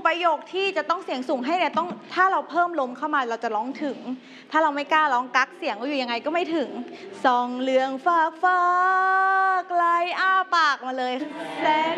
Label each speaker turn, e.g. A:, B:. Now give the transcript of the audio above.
A: ประโยคที่จะต้องเสียงสูงให้เนี่ยต้องถ้าเราเพิ่มลมเข้ามาเราจะร้องถึงถ้าเราไม่กล้าร้องกักเสียงก็อยู่ยังไงก็ไม่ถึงส่องเรืองฟ้าไกลอ้าปากมาเลยแสง